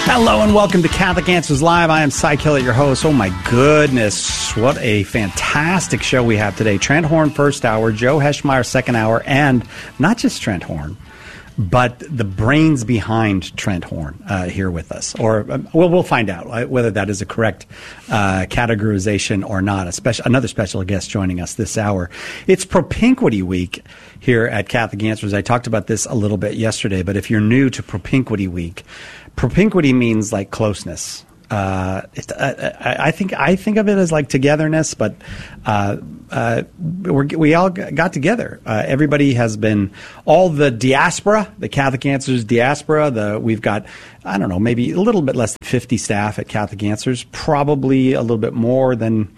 Hello and welcome to Catholic Answers Live. I am Cy Kellett, your host. Oh my goodness, what a fantastic show we have today. Trent Horn first hour, Joe Heschmeyer second hour, and not just Trent Horn, but the brains behind Trent Horn here with us. Or we'll find out whether that is a correct categorization or not. Another special guest joining us this hour. It's Propinquity Week here at Catholic Answers. I talked about this a little bit yesterday, but if you're new to Propinquity Week, propinquity means like closeness. I think of it as like togetherness, but we all got together. Everybody has been, all the diaspora, the Catholic Answers diaspora. We've got, I don't know, maybe a little bit less than 50 staff at Catholic Answers. Probably a little bit more than,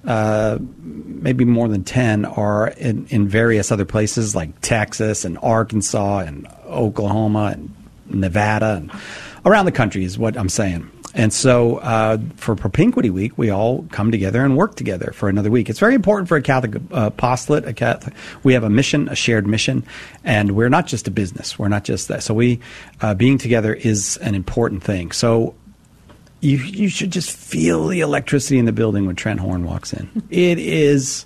maybe more than 10 are in various other places like Texas and Arkansas and Oklahoma and Nevada and around the country is what I'm saying. And so for Propinquity Week, we all come together and work together for another week. It's very important for a Catholic apostolate. We have a mission, a shared mission, and we're not just a business. We're not just that. So being together is an important thing. So you should just feel the electricity in the building when Trent Horn walks in. It is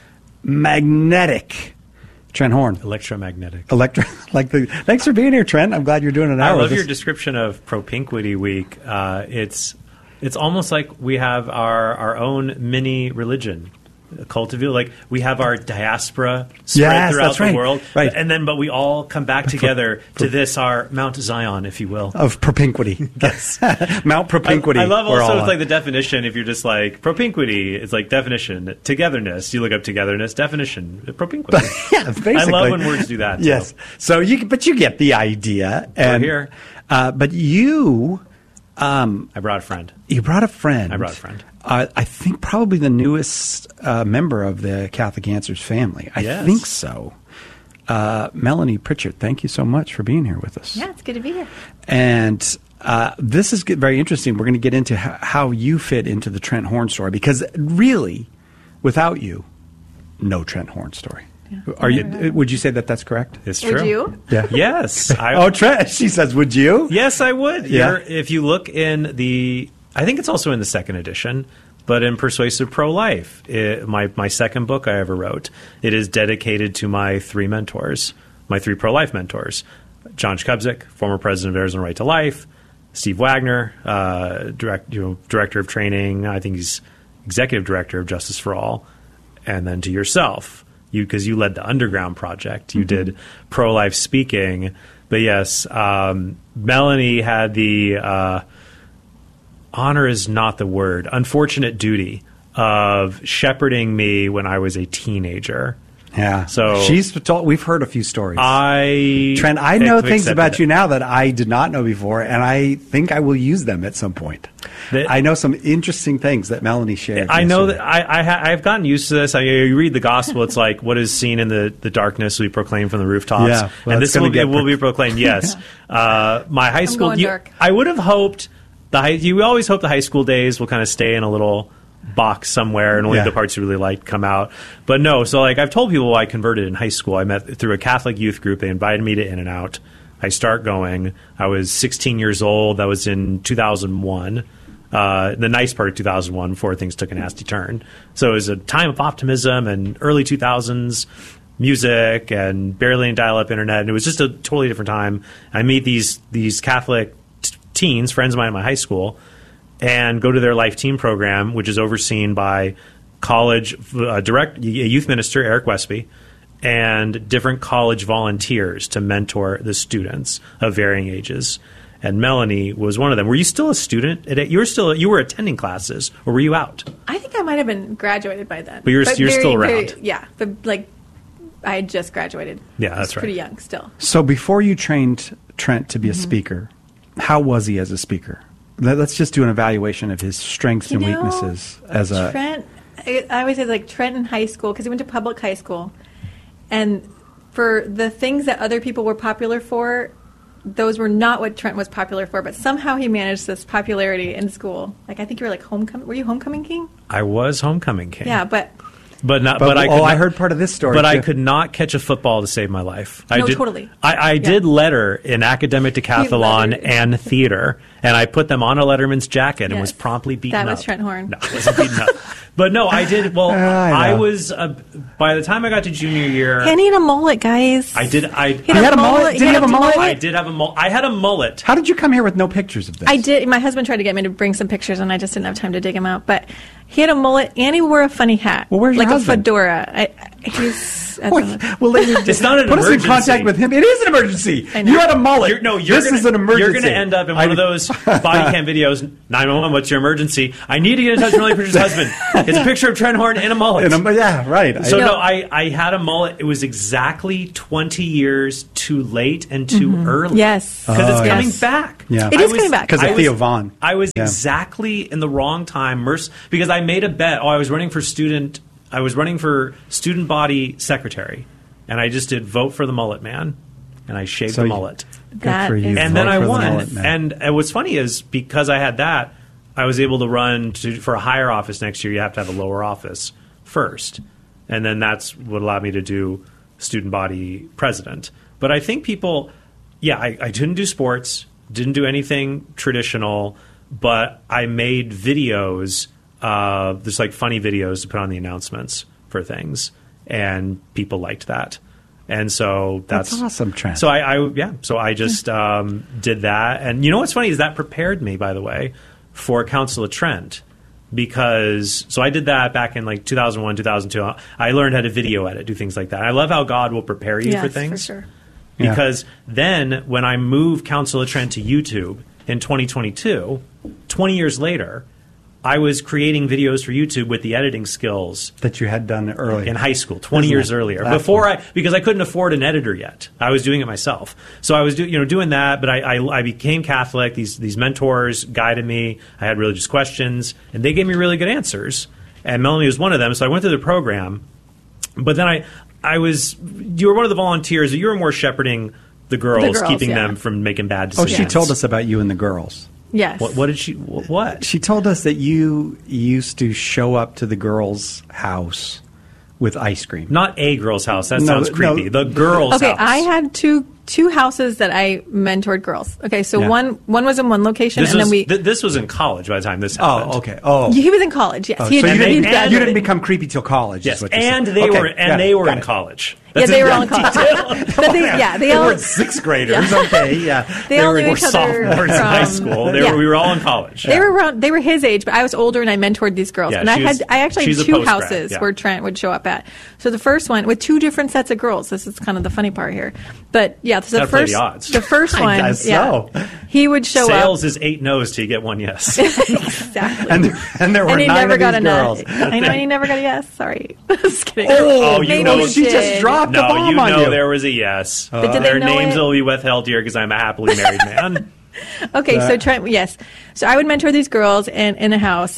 magnetic. Trent Horn. Electromagnetic. Thanks for being here, Trent. I'm glad you're doing an hour. I love your description of Propinquity Week. It's almost like we have our own mini religion. Cultivate, like we have our diaspora spread throughout the world, right? But we all come back together to this, our Mount Zion, if you will, of propinquity. Yes, Mount Propinquity. I love also it's like the definition. If you're just like propinquity, it's like definition, togetherness. You look up togetherness, definition, propinquity. Yeah, basically. I love when words do that. Yes, so you get the idea. And we're here, but you. I brought a friend. You brought a friend. I brought a friend. I think probably the newest member of the Catholic Answers family. I think so. Melanie Pritchard, thank you so much for being here with us. Yeah, it's good to be here. And this is very interesting. We're going to get into how you fit into the Trent Horn story, because really, without you, no Trent Horn story. Yeah. Would you say that that's correct? It's true. Would you? Yeah. Yes. Trent. She says, "Would you?" Yes, I would. Yeah. If you look in I think it's also in the second edition, but in Persuasive Pro-Life, my second book I ever wrote, it is dedicated to my three mentors, my three pro-life mentors: John Shkubzik, former president of Arizona Right to Life; Steve Wagner, director of training. I think he's executive director of Justice for All, and then to yourself. Because you led the Underground Project. You did pro-life speaking. But yes, Melanie had the honor is not the word, unfortunate duty of shepherding me when I was a teenager. Yeah. So we've heard a few stories. Trent, I know things about you now that I did not know before, and I think I will use them at some point. I know some interesting things that Melanie shared. I know that I've gotten used to this. You read the gospel, it's like, what is seen in the darkness will be proclaimed from the rooftops. Yeah, well, and this will be proclaimed, yes. My high school, I would have hoped, you always hope the high school days will kind of stay in a little box somewhere and only the parts you really liked come out. But no, so like I've told people I converted in high school. I met through a Catholic youth group. They invited me to In and Out. I start going. I was 16 years old. That was in 2001. The nice part of 2001 before things took a nasty turn. So it was a time of optimism and early 2000s music and barely any dial-up internet. And it was just a totally different time. I meet these Catholic teens, friends of mine in my high school, and go to their life team program, which is overseen by college youth minister Eric Westby and different college volunteers to mentor the students of varying ages. And Melanie was one of them. Were you still a student? You were attending classes, or were you out? I think I might have been graduated by then. But you're still around. Yeah, but like I had just graduated. Yeah, that's right. Pretty young still. So before you trained Trent to be a speaker, how was he as a speaker? Let's just do an evaluation of his strengths and weaknesses as a Trent. I always say like Trent in high school, because he went to public high school, and for the things that other people were popular for, those were not what Trent was popular for. But somehow he managed this popularity in school. Like I think you were like homecoming. Were you homecoming king? I was homecoming king. Yeah, but I heard part of this story. But too. I could not catch a football to save my life. Totally. I did letter in academic decathlon and theater, and I put them on a letterman's jacket and was promptly beaten up. That was Trent Horn. No, I wasn't beaten up. But no, I did. Well, I was by the time I got to junior year. And he had a mullet, guys. I did. He had a mullet. Did he have a mullet? I did have a mullet. I had a mullet. How did you come here with no pictures of this? I did. My husband tried to get me to bring some pictures, and I just didn't have time to dig them out. But he had a mullet, and he wore a funny hat. Well, where's your husband? A fedora. He's. It's not an emergency. Put us in contact with him. It is an emergency. I know. You had a mullet. This is an emergency. You're going to end up in one of those body cam videos. 911. What's your emergency? I need to get in touch with Melanie Pritchard's husband. It's a picture of Trent Horn and a mullet. Yeah, right. So I had a mullet. It was exactly 20 years too late and too early. Yes, because it's coming back. Yeah, it is coming back because of Theo Vaughn. I was exactly in the wrong time, because I made a bet. I was running for student body secretary, and I just did vote for the mullet man, and I shaved the mullet. Good for you. And then I won. And what's funny is because I had that, I was able to run for a higher office next year. You have to have a lower office first, and then that's what allowed me to do student body president. But I think people, I didn't do sports, didn't do anything traditional, but I made videos, just like funny videos to put on the announcements for things, and people liked that. And so that's awesome, Trent. So I just did that. And you know what's funny is that prepared me, by the way, for Council of Trent, because I did that back in like 2001, 2002. I learned how to video edit, do things like that. I love how God will prepare you for things. For sure. Because then when I moved Council of Trent to YouTube in 2022, 20 years later, I was creating videos for YouTube with the editing skills that you had done earlier in high school, 20 years earlier. Because I couldn't afford an editor yet. I was doing it myself. So I was doing that, but I became Catholic. These mentors guided me. I had religious questions, and they gave me really good answers. And Melanie was one of them. So I went through the program. But then you were one of the volunteers. You were more shepherding the girls keeping them from making bad decisions. Oh, she told us about you and the girls. Yes. What did she? What? She told us that you used to show up to the girls' house with ice cream. Not a girl's house. That sounds creepy. The girls' house. Okay, I had two houses that I mentored girls. Okay, so one was in one location, this was in college by the time this happened. Oh, okay. Oh, he was in college. Yes, so you didn't become creepy till college. Yes, is what you're saying. They were in college. That's they were all in college. But they were sixth graders. Yeah. Okay, yeah. They all knew each other sophomores in high school. We were all in college. They were his age, but I was older and I mentored these girls. Yeah, and I actually had two houses where Trent would show up at. So the first one with two different sets of girls. This is kind of the funny part here. But so the first one, he would show up. Sales is 8 no's till you get one yes. Exactly. And there were 9 of these girls. I know, and he never got a yes. Sorry. Just kidding. She just dropped the bomb on you. There was a yes. But did their they know names will be withheld here because I'm a happily married man. Okay, so Trent, yes. So I would mentor these girls in a house,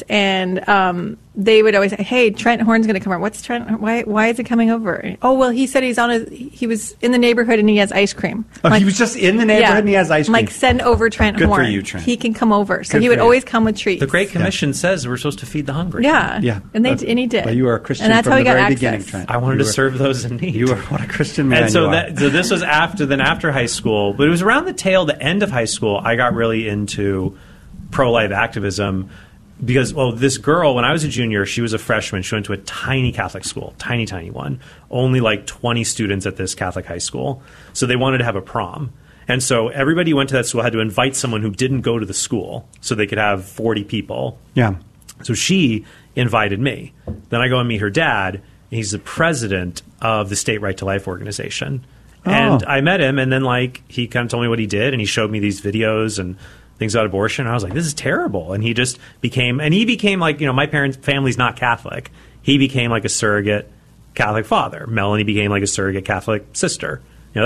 and they would always say, "Hey, Trent Horn's going to come over. What's Trent? Why is he coming over? Oh, well, he said he was in the neighborhood and he has ice cream. Oh, he was just in the neighborhood and he has ice cream. Like, send over Trent Horn. Good for you, Trent. He can come over. So he would always come with treats. The Great Commission says we're supposed to feed the hungry. Yeah. And he did. Well, you were a Christian and that's from how he the got very access. beginning, Trent. I wanted to serve those in need. You were what a Christian man. And so this was after high school, but it was around the end of high school. I got really into pro-life activism because, this girl, when I was a junior, she was a freshman. She went to a tiny Catholic school, tiny one, only like 20 students at this Catholic high school. So they wanted to have a prom. And so everybody who went to that school had to invite someone who didn't go to the school so they could have 40 people. Yeah. So she invited me. Then I go and meet her dad. And he's the president of the State Right to Life organization. Oh. And I met him, and then he kind of told me what he did, and he showed me these videos and things about abortion. And I was like, this is terrible. And he just became like, my family's not Catholic. He became like a surrogate Catholic father. Melanie became like a surrogate Catholic sister.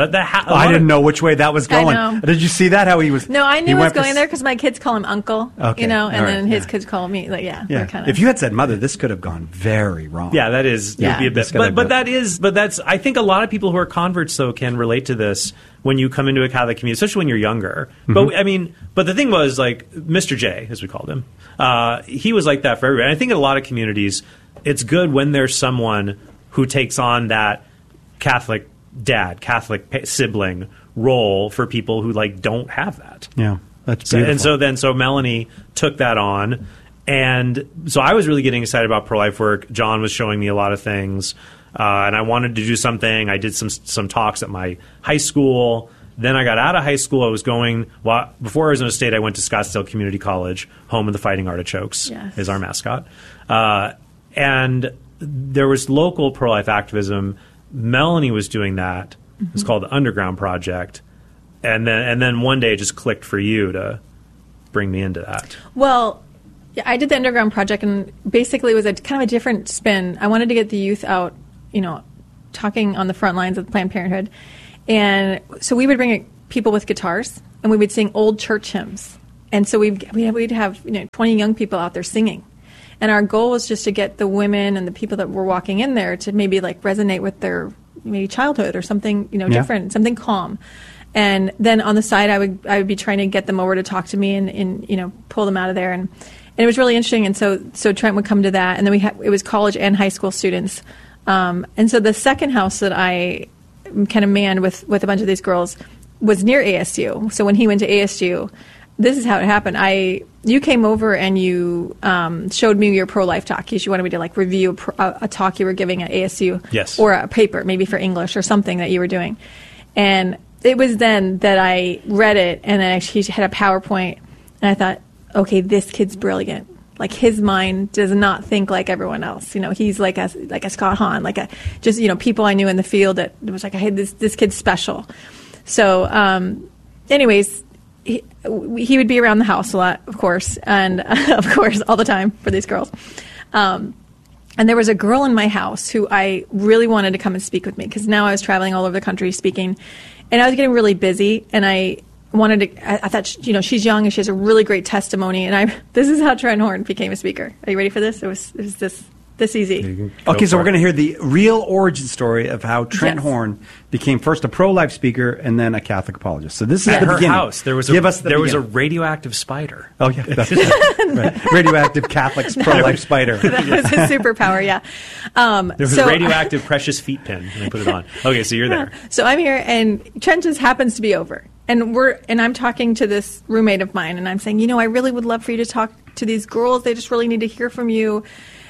I didn't know which way that was going. Did you see that? How he was? No, I knew he was going there because my kids call him uncle. Okay. And then his kids call me. If you had said mother, this could have gone very wrong. Yeah, that is. Yeah. It would be a bit. But that's. I think a lot of people who are converts though can relate to this when you come into a Catholic community, especially when you're younger. Mm-hmm. But the thing was Mr. J, as we called him. He was like that for everybody. And I think in a lot of communities, it's good when there's someone who takes on that Catholic dad, Catholic sibling role for people who like don't have that. Yeah, that's beautiful. And so Melanie took that on, and so I was really getting excited about pro-life work. John was showing me a lot of things, and I wanted to do something. I did some talks at my high school. Then I got out of high school. I was going before Arizona State. I went to Scottsdale Community College, home of the Fighting Artichokes, is our mascot, and there was local pro-life activism. Melanie was doing that. It's called the Underground Project. And then one day it just clicked for you to bring me into that. Well, yeah, I did the Underground Project, and basically it was a kind of a different spin. I wanted to get the youth out, talking on the front lines of Planned Parenthood. And so we would bring people with guitars, and we would sing old church hymns. And so we'd have 20 young people out there singing. And our goal was just to get the women and the people that were walking in there to maybe like resonate with their maybe childhood or something, different, something calm. And then on the side, I would be trying to get them over to talk to me and pull them out of there. And it was really interesting. And so Trent would come to that. And then it was college and high school students. And so the second house that I kind of manned with a bunch of these girls was near ASU. So when he went to ASU, this is how it happened. You came over and you showed me your pro-life talk because you wanted me to like review a talk you were giving at ASU. Yes. Or a paper, maybe for English or something that you were doing. And it was then that I read it, and then he had a PowerPoint, and I thought, okay, this kid's brilliant. Like his mind does not think like everyone else. He's like a Scott Hahn, people I knew in the field that was like, hey, this kid's special. So, anyways. He would be around the house a lot, of course, and of course all the time for these girls. And there was a girl in my house who I really wanted to come and speak with me because now I was traveling all over the country speaking, and I was getting really busy. And I wanted to. I thought, she's young and she has a really great testimony. And this is how Trent Horn became a speaker. Are you ready for this? It was this easy. Okay, so we're going to hear the real origin story of how Trent Horn became first a pro-life speaker and then a Catholic apologist. So this is at the her beginning. House. There was a radioactive spider. Oh yeah, that's right. Radioactive Catholic pro-life spider. That was his superpower. Yeah. There was a radioactive precious feet pin, and they put it on. Okay, so you're there. So I'm here, and Trent just happens to be over, and I'm talking to this roommate of mine, and I'm saying, I really would love for you to talk to these girls. They just really need to hear from you.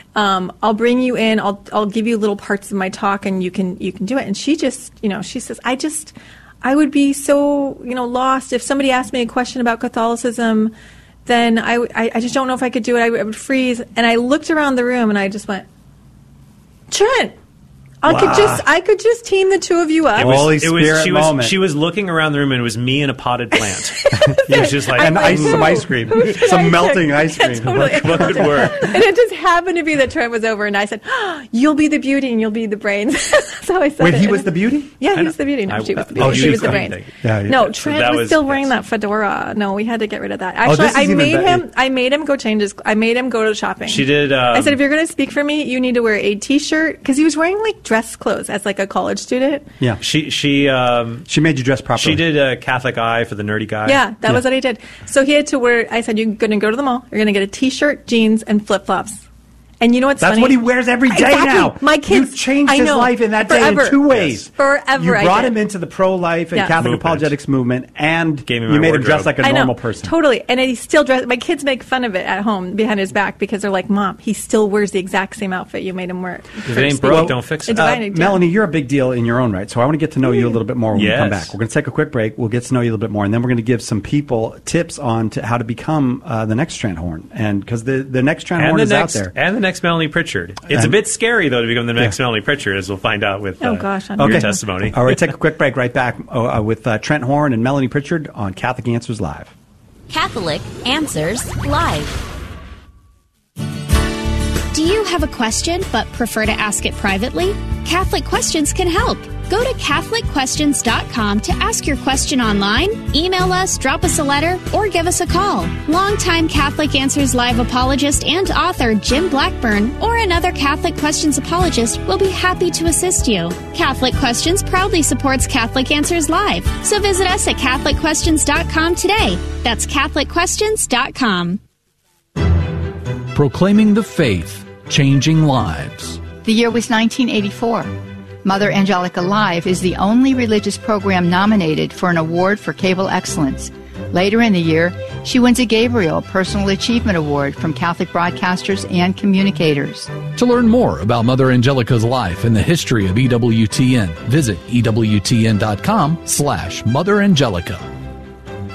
I'll bring you in. I'll give you little parts of my talk, and you can do it. And she just, she says, I would be so, lost if somebody asked me a question about Catholicism. Then I just don't know if I could do it. I would freeze. And I looked around the room, and I just went, Trent. I could just team the two of you up. Holy Spirit moment. She was looking around the room, and it was me and a potted plant. It was just like some ice cream, some melting ice cream. Totally. What could work? And it just happened to be that Trent was over, and I said, "You'll be the beauty, and you'll be the brains." That's how I said it. Wait, he was the beauty? Yeah, he was the beauty. No, she was the beauty. She was the brains. Yeah. No, Trent was still wearing that fedora. No, we had to get rid of that. Actually, I made him go change his. I made him go to shopping. She did. I said, if you're going to speak for me, you need to wear a T-shirt because he was wearing like dress clothes as like a college student. Yeah, she made you dress properly. She did a Catholic eye for the nerdy guy. Yeah, that was what I did. So he had to wear. I said, you're going to go to the mall. You're going to get a T-shirt, jeans, and flip flops. And you know what's funny? That's what he wears every day now. My kids, you changed his life in that day in two ways. Yes. Forever, you brought him into the pro-life and Catholic apologetics movement, and you made him dress like a normal person. Totally. And he still dressed. My kids make fun of it at home behind his back because they're like, "Mom, he still wears the exact same outfit you made him wear." If it ain't broke, don't fix it. Melanie, you're a big deal in your own right, so I want to get to know you a little bit more when we come back. We're going to take a quick break. We'll get to know you a little bit more, and then we're going to give some people tips on how to become the next Trent Horn, and because the next Trent Horn is out there, and the next Melanie Pritchard. It's a bit scary, though, to become the next Melanie Pritchard, as we'll find out with your testimony. All right, take a quick break. Right back with Trent Horn and Melanie Pritchard on Catholic Answers Live. Catholic Answers Live. Do you have a question but prefer to ask it privately? Catholic Questions can help. Go to CatholicQuestions.com to ask your question online, email us, drop us a letter, or give us a call. Longtime Catholic Answers Live apologist and author Jim Blackburn or another Catholic Questions apologist will be happy to assist you. Catholic Questions proudly supports Catholic Answers Live, so visit us at CatholicQuestions.com today. That's CatholicQuestions.com. Proclaiming the faith, changing lives. The year was 1984. Mother Angelica Live is the only religious program nominated for an award for cable excellence. Later in the year, she wins a Gabriel Personal Achievement Award from Catholic broadcasters and communicators. To learn more about Mother Angelica's life and the history of EWTN, visit EWTN.com/Mother Angelica.